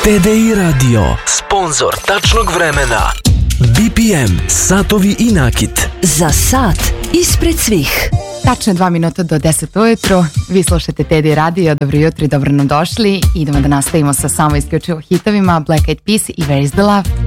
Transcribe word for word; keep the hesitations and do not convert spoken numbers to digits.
T D I Radio, sponsor tačnog vremena. B P M, satovi i nakit. Za sat ispred svih. Tačno dva minuta do deset ujutru. Vi slušate T D I Radio. Dobro jutro i dobro nam došli. Idemo da nastavimo sa samo isključivo hitovima Black Eyed Peas i Where is the Love.